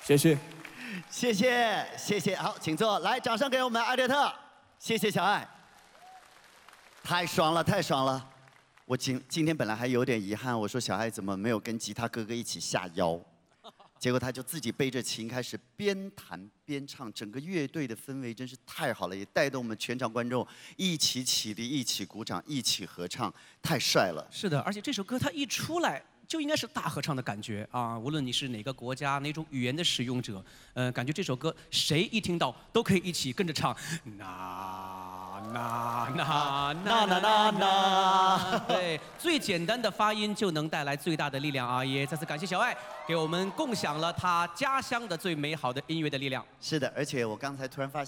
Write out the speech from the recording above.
谢谢， 谢谢，谢谢。好，请坐。来，掌声给我们艾略特。谢谢小爱。太爽了，太爽了！我今天本来还有点遗憾，我说小爱怎么没有跟吉他哥哥一起下腰？结果他就自己背着琴开始边弹边唱，整个乐队的氛围真是太好了，也带动我们全场观众一起起立、一起鼓掌、一起合唱，太帅了。 是的，而且这首歌它一出来就应该是大合唱的感觉啊！无论你是哪个国家、哪种语言的使用者，感觉这首歌谁一听到都可以一起跟着唱。那，对，最简单的发音就能带来最大的力量啊！也再次感谢小爱，给我们共享了他家乡的最美好的音乐的力量。 是的，而且我刚才突然发现。